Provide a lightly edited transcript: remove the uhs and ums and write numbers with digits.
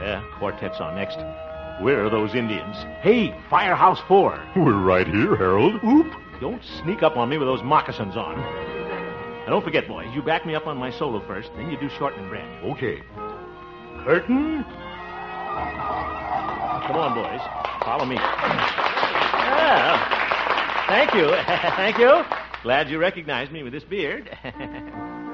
Yeah, quartet's on next. Where are those Indians? Hey, Firehouse 4. We're right here, Harold. Oop! Don't sneak up on me with those moccasins on. Now, don't forget, boys, you back me up on my solo first, then you do Shorten and Brand. Okay. Curtain. Come on, boys. Follow me. Yeah. Thank you. Thank you. Glad you recognized me with this beard.